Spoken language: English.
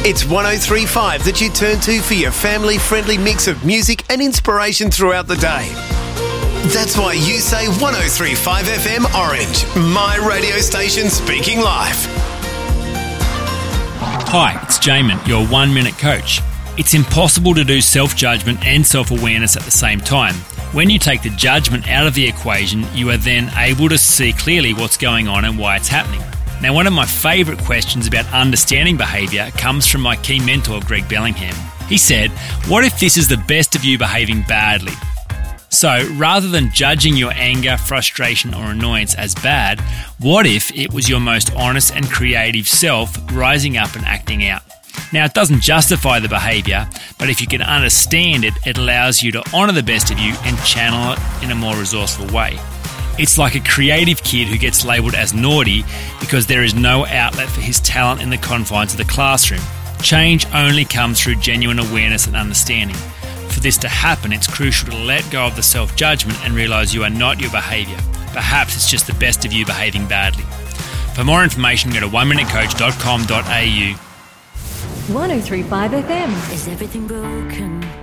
It's 103.5 that you turn to for your family-friendly mix of music and inspiration throughout the day. That's why you say 103.5 FM Orange, my radio station speaking live. Hi, it's Jamin, your 1 Minute Coach. It's impossible to do self-judgment and self-awareness at the same time. When you take the judgment out of the equation, you are then able to see clearly what's going on and why it's happening. Now, one of my favourite questions about understanding behaviour comes from my key mentor, Greg Bellingham. He said, what if this is the best of you behaving badly? So, rather than judging your anger, frustration or annoyance as bad, what if it was your most honest and creative self rising up and acting out? Now, it doesn't justify the behaviour, but if you can understand it, it allows you to honour the best of you and channel it in a more resourceful way. It's like a creative kid who gets labelled as naughty because there is no outlet for his talent in the confines of the classroom. Change only comes through genuine awareness and understanding. For this to happen, it's crucial to let go of the self-judgment and realise you are not your behaviour. Perhaps it's just the best of you behaving badly. For more information, go to oneminutecoach.com.au. 103.5 FM. Is everything broken?